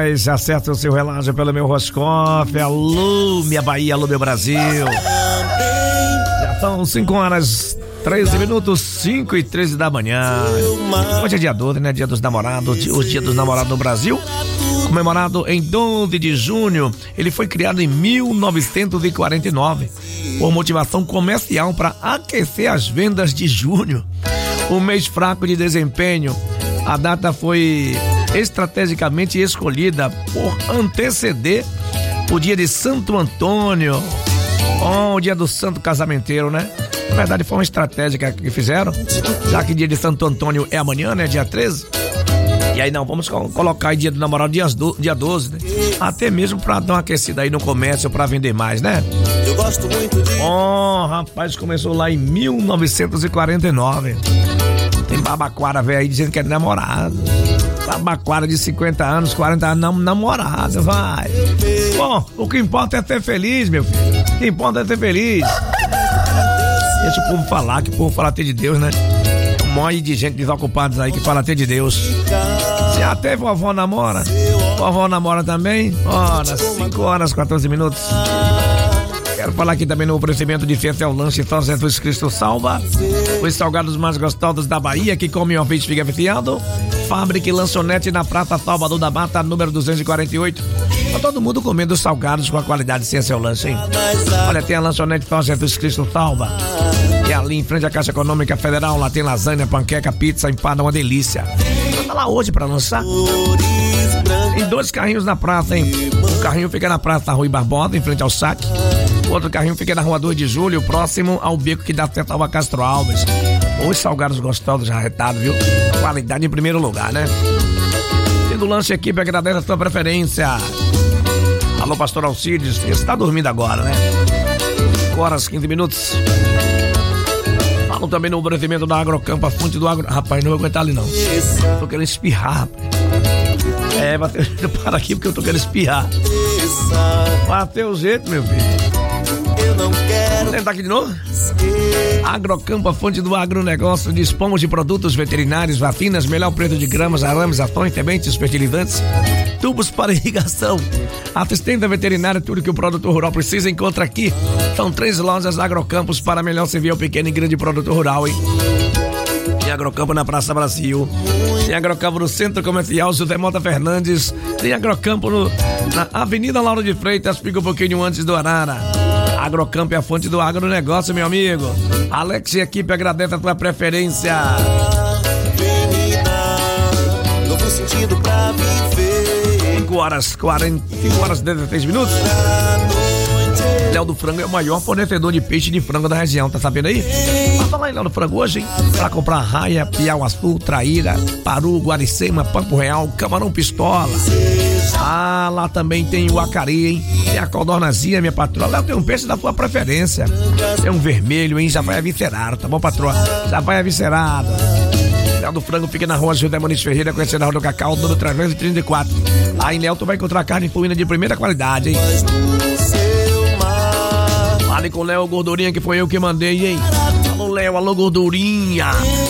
nós. Acerta o seu relógio pelo meu horoscópio. Alô, minha Bahia, alô, meu Brasil. Já são 5h13, 5h13 da manhã. Hoje é dia 12, né? Dia dos namorados. Os dias dos namorados no Brasil, comemorado em 12 de junho. Ele foi criado em 1949 por motivação comercial para aquecer as vendas de junho, um mês fraco de desempenho. A data foi estrategicamente escolhida por anteceder o dia de Santo Antônio, o dia do santo casamenteiro, né? Na verdade foi uma estratégia que fizeram, já que dia de Santo Antônio é amanhã, né? Dia 13. E aí não, vamos colocar aí dia do namorado dia 12, né? Até mesmo pra dar uma aquecida aí no comércio pra vender mais, né? Eu gosto muito de... Rapaz, começou lá em 1949. Tem babaquara velho aí dizendo que é namorado. Babaquara de 50 anos, 40 anos, namorado, vai. Bom, o que importa é ser feliz, meu filho. O que importa é ser feliz. Deixa o povo falar, que o povo fala até de Deus, né? Um monte de gente desocupada aí que fala até de Deus. Se até vovó namora, vovó namora também. Ora, 5h14. Quero falar aqui também no oferecimento de Festa é o Lanche São Jesus Cristo Salva. Os salgados mais gostosos da Bahia, que come uma vez fica viciado. Fábrica e lanchonete na Praça Salvador da Mata, número 248. Tá todo mundo comendo salgados com a qualidade sem seu lanche, hein? Olha, tem a lanchonete São Jesus Cristo Salva. E ali em frente à Caixa Econômica Federal, lá tem lasanha, panqueca, pizza, empada, uma delícia. Tá lá hoje pra lançar. Tem 2 carrinhos na praça, hein? Um carrinho fica na Praça Rui Barbosa, em frente ao saque. O outro carrinho fica na Rua 2 de Julho, próximo ao beco que dá acesso ao Castro Alves. Os salgados gostosos, já retados, viu? Qualidade em primeiro lugar, né? E do lanche, equipe agradece a sua preferência. Alô, pastor Alcides, você tá dormindo agora, né? 5h15. Falo também no oferecimento da Agrocampo, a fonte do agro... Rapaz, não vou aguentar ali, não. Tô querendo espirrar, rapaz. Bateu, para aqui porque eu tô querendo espirrar. Bateu o jeito, meu filho. Eu não quero. Vamos tentar aqui de novo? Agrocampo, a fonte do agronegócio. Dispomos de produtos veterinários, vacinas, melhor preço de gramas, arames, ações, sementes, fertilizantes, tubos para irrigação, assistência veterinária, tudo que o produtor rural precisa encontra aqui. São 3 lojas Agrocampos para melhor servir ao pequeno e grande produtor rural, hein? Tem Agrocampo na Praça Brasil, tem Agrocampo no Centro Comercial José Mota Fernandes, tem Agrocampo na Avenida Lauro de Freitas, fica um pouquinho antes do Arara. Agrocampo é a fonte do agronegócio, meu amigo. Alex e equipe agradece a tua preferência. Novo sentido pra viver. 5h16. Léo do Frango é o maior fornecedor de peixe de frango da região, tá sabendo aí? Passa lá em Léo do Frango hoje, hein? Pra comprar raia, piauaçu, traíra, paru, guaricema, pampo real, camarão pistola. Lá também tem o acari, hein? Tem a codornazinha, minha patroa. Léo tem um peixe da tua preferência. Tem um vermelho, hein? Já vai aviscerado, tá bom, patroa? Já vai aviscerado. Léo do Frango fica na rua José Muniz Ferreira, conhecendo a Rua do Cacau, número 334. Lá em Léo tu vai encontrar carne suína de primeira qualidade, hein? Fale com o Léo Gordurinha, que foi eu que mandei, hein? Alô, Léo, alô, Gordurinha.